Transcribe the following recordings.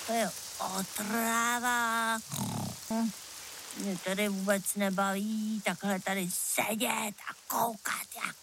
To je otrava. Mě tady vůbec nebaví takhle tady sedět a koukat jak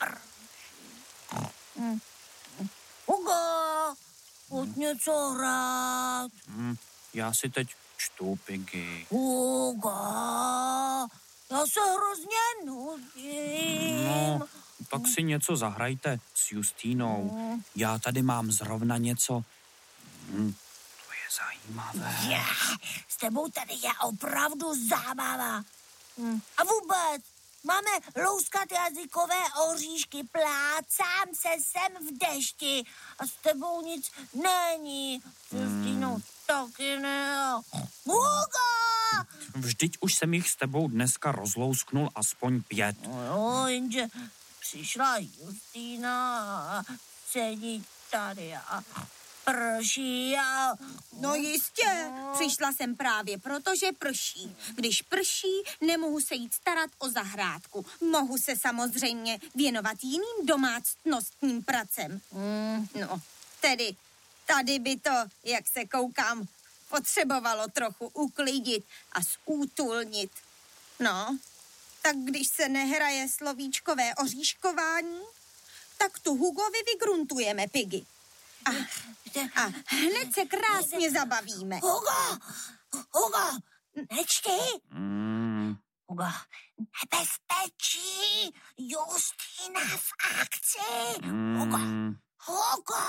Hugo, pojď něco hrát. Já si teď čtu, Piggy. Hugo, já se hrozně nudím. No, tak si něco zahrajte s Justínou. Já tady mám zrovna něco. To je zajímavé. S tebou tady je opravdu zábava. A vůbec, máme louskat jazykové oříšky, plácám se sem v dešti a s tebou nic není. S Justínou taky ne. Hugo! Vždyť už jsem jich s tebou dneska rozlousknul aspoň 5. No, jenže přišla Justína a sedí tady a prší a... No jistě, přišla jsem právě proto, že prší. Když prší, nemohu se jít starat o zahrádku. Mohu se samozřejmě věnovat jiným domácnostním pracem. No, tedy tady by to, jak se koukám, potřebovalo trochu uklidit a zútulnit. No, tak když se nehraje slovíčkové oříškování, tak tu Hugovi vygruntujeme, Piggy. A hned se krásně zabavíme. Hugo, nečti? Hugo, nebezpečí, Justína v akci. Hugo.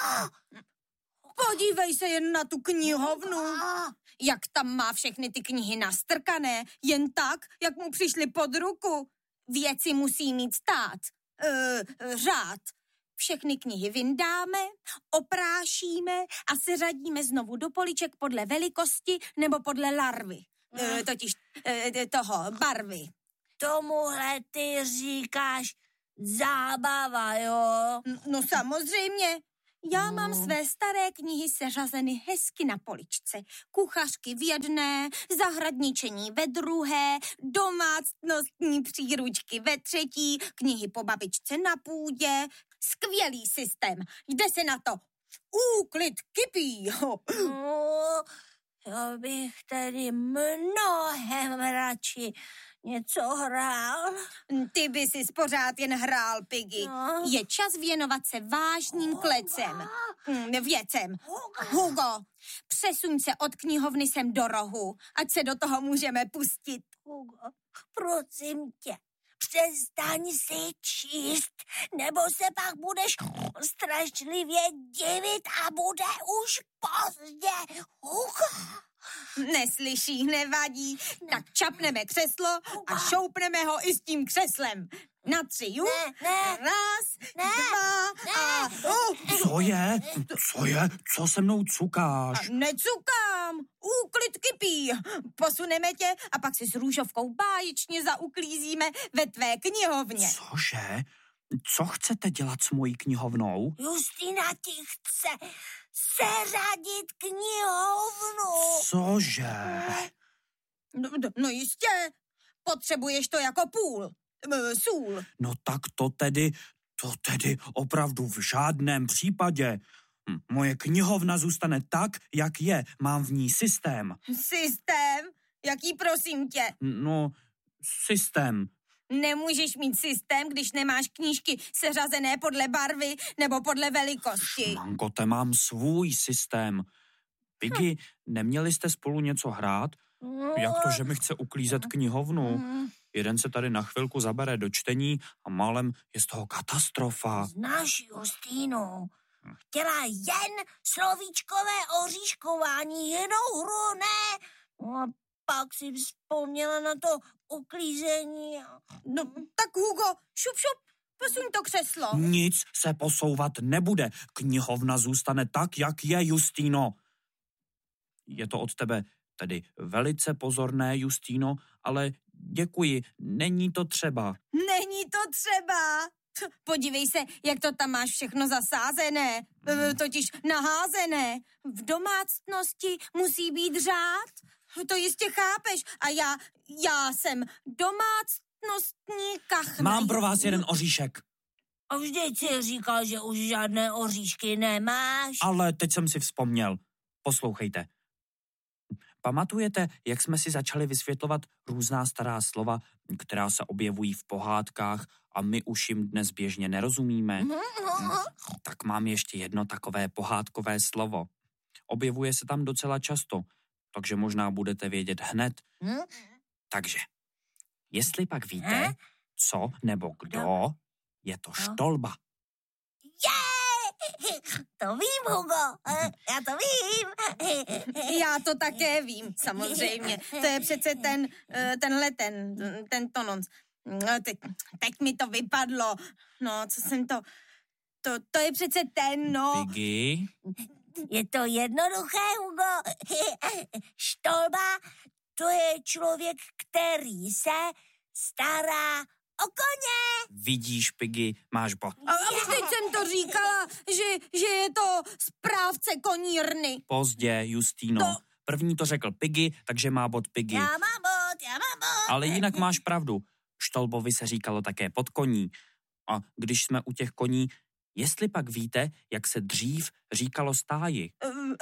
Podívej se jen na tu knihovnu. Jak tam má všechny ty knihy nastrkané, jen tak, jak mu přišly pod ruku. Věci musí mít řád. Všechny knihy vyndáme, oprášíme a seřadíme znovu do poliček podle velikosti nebo podle larvy. Totiž barvy. Tomuhle ty říkáš zábava, jo? No samozřejmě. Já mám své staré knihy seřazeny hezky na poličce. Kuchařky v jedné, zahradničení ve druhé, domácnostní příručky ve třetí, knihy po babičce na půdě. Skvělý systém. Jde se na to. Úklid kypí. Já bych tedy mnohem radši něco hrál. Ty by si pořád jen hrál, Piggy. No. Je čas věnovat se vážným věcem. Hugo, přesuň se od knihovny sem do rohu, ať se do toho můžeme pustit. Hugo, prosím tě, přestaň si číst, nebo se pak budeš strašlivě divit a bude už pozdě. Hugo. Neslyší, nevadí. Tak čapneme křeslo a šoupneme ho i s tím křeslem. Na 3, Ne. 1, 2 a... Co je? Co se mnou cukáš? Necukám, úklid kypí. Posuneme tě a pak si s Růžovkou báječně zauklízíme ve tvé knihovně. Cože? Co chcete dělat s mojí knihovnou? Justína ti chce seřadit knihovnu. Cože? No jistě, potřebuješ to jako sůl. No tak to tedy opravdu v žádném případě. Moje knihovna zůstane tak, jak je. Mám v ní systém. Systém? Jaký, prosím tě? No, systém. Nemůžeš mít systém, když nemáš knížky seřazené podle barvy nebo podle velikosti. Mangote, mám svůj systém. Piggy, neměli jste spolu něco hrát? Jak to, že mi chce uklízet knihovnu? Jeden se tady na chvilku zabere do čtení a málem je z toho katastrofa. Znáš Justínu? Chtěla jen slovíčkové oříškování, jinou hru ne. No a pak si vzpomněla na to uklízení. No tak Hugo, šup, posuň to křeslo. Nic se posouvat nebude. Knihovna zůstane tak, jak je, Justíno. Je to od tebe tedy velice pozorné, Justíno, ale děkuji, není to třeba. Není to třeba. Podívej se, jak to tam máš všechno zasázené, totiž naházené. V domácnosti musí být řád. To jistě chápeš. A já jsem domácnostní kachna. Mám pro vás jeden oříšek. A vždyť si říkal, že už žádné oříšky nemáš. Ale teď jsem si vzpomněl. Poslouchejte. Pamatujete, jak jsme si začali vysvětlovat různá stará slova, která se objevují v pohádkách a my už jim dnes běžně nerozumíme? Tak mám ještě jedno takové pohádkové slovo. Objevuje se tam docela často, takže možná budete vědět hned. Takže, jestli pak víte, co nebo kdo, je to štolba. To vím, Hugo, já to vím. Já to také vím, samozřejmě. To je přece ten tononc. Teď mi to vypadlo. No, co jsem to... To je přece ten, no. Piggy? Je to jednoduché, Hugo. Štolba, to je člověk, který se stará o koně. Vidíš, Piggy, máš bod. A teď jsem to říkala, že je to správce konírny. Pozdě, Justino. První to řekl Piggy, takže má bod Piggy. Já mám bod. Ale jinak máš pravdu. Štolbovi se říkalo také podkoní. A když jsme u těch koní, jestli pak víte, jak se dřív říkalo stáji?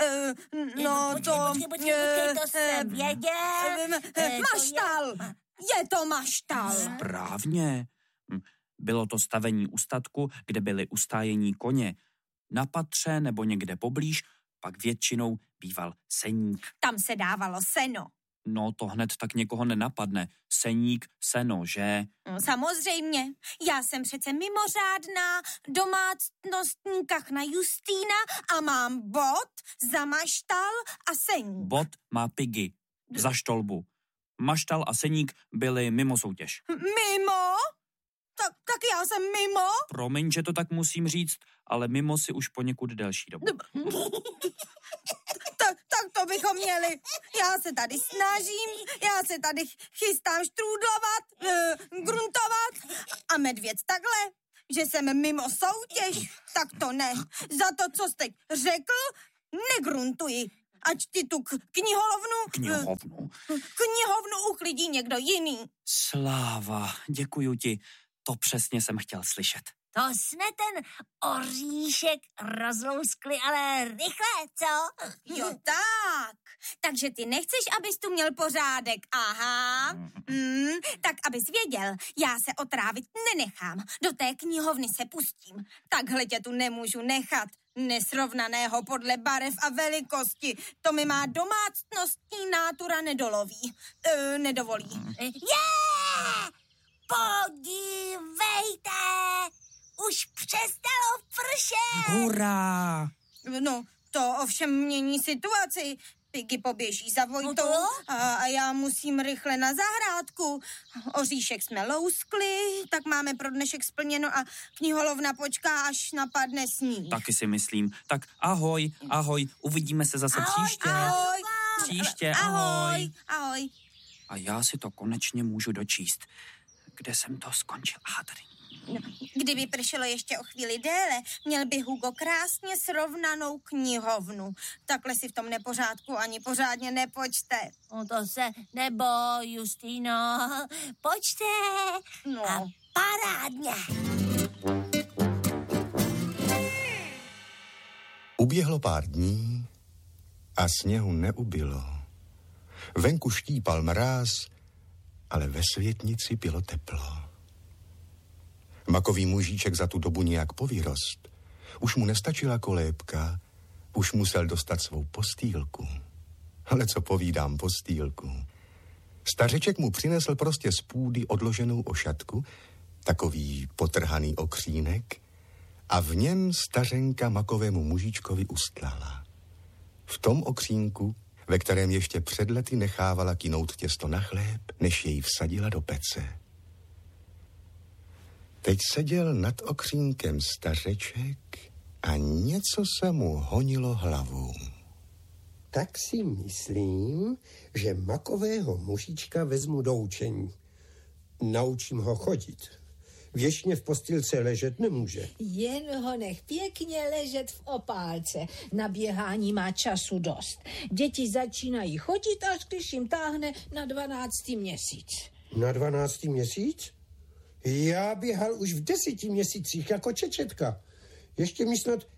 Počkej, to jsem věděl. Maštal! Je to maštal. Správně. Bylo to stavení u statku, kde byly ustájení koně. Na patře nebo někde poblíž pak většinou býval seník. Tam se dávalo seno. No, to hned tak někoho nenapadne. Seník, seno, že? Samozřejmě. Já jsem přece mimořádná domácnostní kachna Justína a mám bod za maštal a seník. Bod má Piggy za štolbu. Maštal a seník byli mimo soutěž. Mimo? Tak já jsem mimo? Promiň, že to tak musím říct, ale mimo si už poněkud delší dobu. Tak to bychom měli. Já se tady snažím, já se tady chystám štrůdlovat, gruntovat a medvěd takhle, že jsem mimo soutěž, tak to ne. Za to, co jste řekl, negruntuji. Ať ty tu knihovnu uklidí někdo jiný. Sláva, děkuju ti. To přesně jsem chtěl slyšet. To jsme ten oříšek rozlouskli, ale rychle, co? Jo, tak. Takže ty nechceš, abys tu měl pořádek, aha. Tak abys věděl, já se otrávit nenechám. Do té knihovny se pustím. Takhle tě tu nemůžu nechat. Nesrovnaného podle barev a velikosti. To mi má domácnostní nátura nedovolí. Podívejte! Už přestalo pršet! Hurá! No, to ovšem mění situaci. Piggy poběží za Vojtou a já musím rychle na zahrádku. Oříšek jsme louskli, tak máme pro dnešek splněno a kniholovna počká, až napadne sníh. Taky si myslím. Tak ahoj, uvidíme se zase příště. Ahoj. Příště, ahoj. Ahoj. A já si to konečně můžu dočíst. Kde jsem to skončil? Aha, tady. Kdyby pršelo ještě o chvíli déle, měl by Hugo krásně srovnanou knihovnu. Takhle si v tom nepořádku ani pořádně nepočte. No to se neboj, Justino. Počte. No. A parádně. Uběhlo pár dní a sněhu neubylo. Venku štípal mráz, ale ve světnici bylo teplo. Makový mužíček za tu dobu nějak povyrost. Už mu nestačila kolébka, už musel dostat svou postýlku. Ale co povídám postýlku? Stařeček mu přinesl prostě z půdy odloženou ošatku, takový potrhaný okřínek, a v něm stařenka makovému mužíčkovi ustlala. V tom okřínku, ve kterém ještě před lety nechávala kynout těsto na chléb, než jej vsadila do pece. Teď seděl nad okřínkem stařeček a něco se mu honilo hlavou. Tak si myslím, že makového mužička vezmu do učení. Naučím ho chodit. Věčně v postýlce ležet nemůže. Jen ho nech pěkně ležet v opálce. Na běhání má času dost. Děti začínají chodit, až když jim táhne na 12. měsíc. Na 12. měsíc? Já běhal už v 10 měsících jako čečetka. Ještě mi snad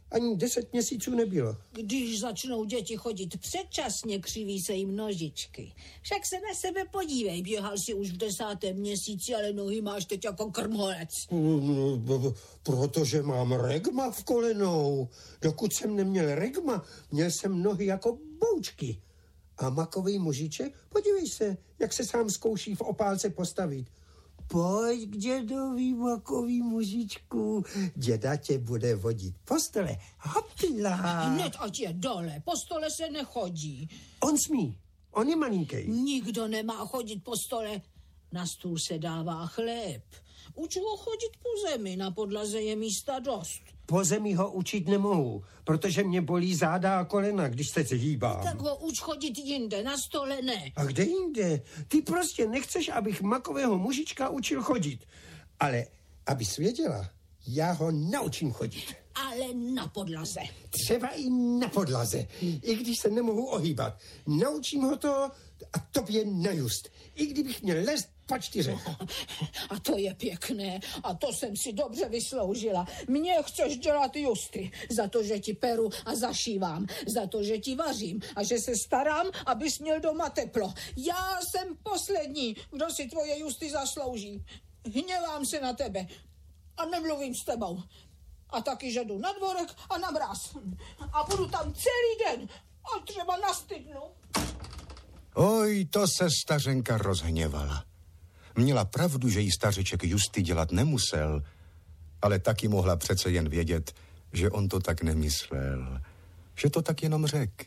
ani 10 měsíců nebylo. Když začnou děti chodit předčasně, křiví se jim nožičky. Však se na sebe podívej, běhal si už v 10. měsíci, ale nohy máš teď jako krmholec. Protože mám regma v kolenou. Dokud jsem neměl regma, měl jsem nohy jako boučky. A makový mužiček, podívej se, jak se sám zkouší v opálce postavit. Pojď k dědovi, makový mužičku, děda tě bude vodit po stole. Hopila. Hned ať je dole, po stole se nechodí. On smí, on je malinký. Nikdo nemá chodit po stole, na stůl se dává chléb. Uč ho chodit po zemi, na podlaze je místa dost. Po zemi ho učit nemohu, protože mě bolí záda a kolena, když se hýbám. Tak ho uč chodit jinde, na stole ne. A kde jinde? Ty prostě nechceš, abych makového mužička učil chodit. Ale abys věděla, já ho naučím chodit. Ale na podlaze. Třeba i na podlaze, i když se nemohu ohýbat. Naučím ho to a tobě na just. I kdybych měl lézt po 4. A to je pěkné. A to jsem si dobře vysloužila. Mně chceš dělat justy. Za to, že ti peru a zašívám. Za to, že ti vařím. A že se starám, abys měl doma teplo. Já jsem poslední, kdo si tvoje justy zaslouží. Hněvám se na tebe. A nemluvím s tebou. A taky, že jdu na dvorek a na mráz. A budu tam celý den. A třeba nastydnu. Oj, to se stařenka rozhněvala. Měla pravdu, že jí stařeček justy dělat nemusel, ale taky mohla přece jen vědět, že on to tak nemyslel, že to tak jenom řekl.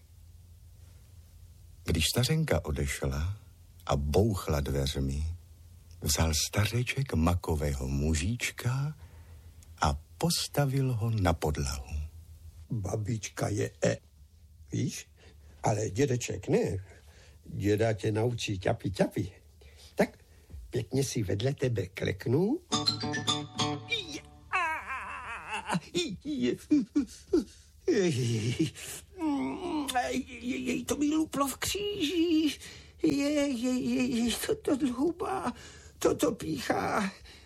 Když stařenka odešla a bouchla dveřmi, vzal stařeček makového mužíčka a postavil ho na podlahu. Babička je víš? Ale dědeček ne. Děda tě naučí ťapi. Tak pěkně si vedle tebe kleknu. To mi luplo v kříži. To dlouhá. To píchá.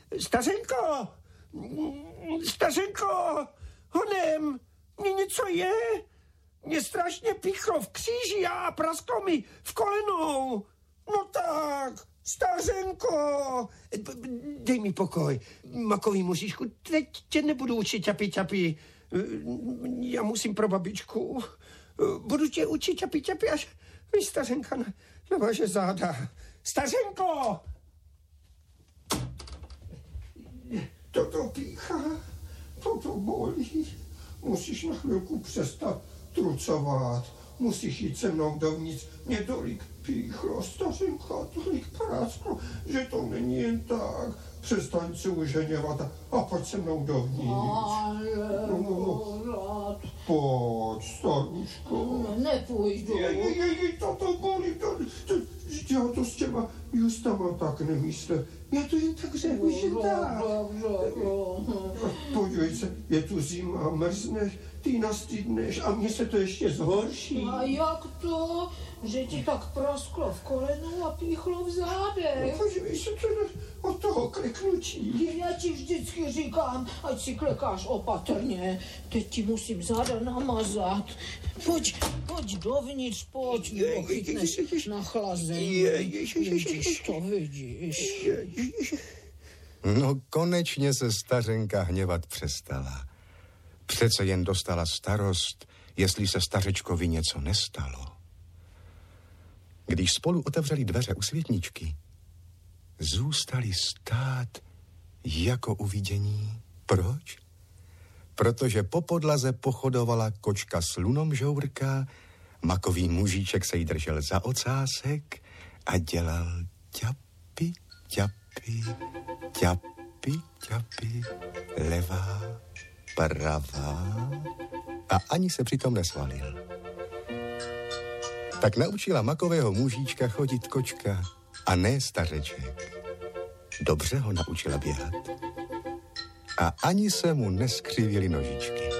Stařenko, honem, mně něco je. Mě strašně píchlo v kříži a prasklo mi v kolenou. No tak, stařenko, dej mi pokoj. Makový mužičku, teď tě nebudu učit ťapi. Já musím pro babičku. Budu tě učit ťapi, až mi stařenka navaže záda. Stařenko! Toto píchá, toto bolí. Musíš na chvilku přestat trucovat. Musíš jít se mnou dovnitř. Mě tolik píchlo, stařenka, tolik prásklo, že to není jen tak. Přestaň se už hněvat a pojď se mnou dovnitř. No. Pojď, staruško. Nepůjdu. To bolí, já to s těma justama tak nemyslel. Já to jen tak řekl, že tak. Podívej se, je tu zima, mrzneš, ty nastydneš a mně se to ještě zhorší. A jak to, že ti tak prasklo v kolenu a píchlo v zádech? No, podívej se, to od toho kleknutí. Já ti vždycky říkám, ať si klekáš opatrně. Teď ti musím záda namazat. Pojď dovnitř, pojď, nebo chytneš na chlazení. Vidíš to, vidíš. No konečně se stařenka hněvat přestala. Přece jen dostala starost, jestli se stařečkovi něco nestalo. Když spolu otevřeli dveře u světničky, zůstali stát jako uvidění. Proč? Protože po podlaze pochodovala kočka slunomžourka, makový mužíček se jí držel za ocásek a dělal ťapi, levá, pravá a ani se přitom nesvalil. Tak naučila makového mužíčka chodit kočka a ne stařeček. Dobře ho naučila běhat a ani se mu neskřivily nožičky.